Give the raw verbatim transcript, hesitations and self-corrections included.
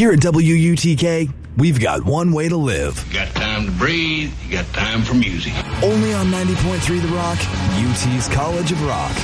Here at W U T K, we've got one way to live. You got time to breathe. You got time for music. Only on ninety point three The Rock, U T's College of Rock.